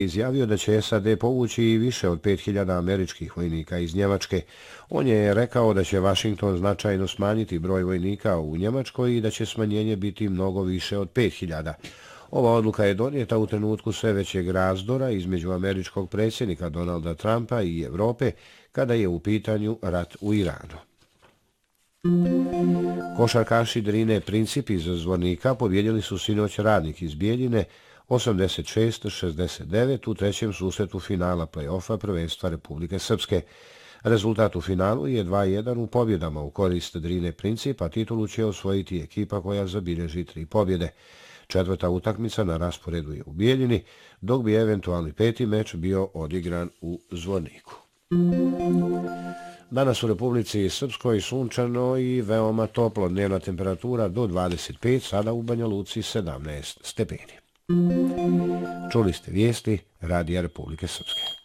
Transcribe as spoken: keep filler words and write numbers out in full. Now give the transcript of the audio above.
izjavio da će S A D povući i više od pet hiljada američkih vojnika iz Njemačke. On je rekao da će Vašington značajno smanjiti broj vojnika u Njemačkoj i da će smanjenje biti mnogo više od pet hiljada. Ova odluka je donijeta u trenutku sve većeg razdora između američkog predsjednika Donalda Trumpa i Evrope kada je u pitanju rat u Iranu. Košarkaši Drine Princip iz Zvornika pobjedili su sinoć Radnik iz Bijeljine osamdeset šest šezdeset devet u trećem susretu finala play-offa prvenstva Republike Srpske. Rezultat u finalu je dva jedan u pobjedama u korist Drine Princip, a titulu će osvojiti ekipa koja zabilježi tri pobjede. Četvrta utakmica na rasporedu je u Bijeljini, dok bi eventualni peti meč bio odigran u Zvorniku. Danas u Republici Srpskoj sunčano i veoma toplo, dnevna temperatura do dvadeset pet, sada u Banja Luci sedamnaest stepeni. Čuli ste vijesti Radija Republike Srpske.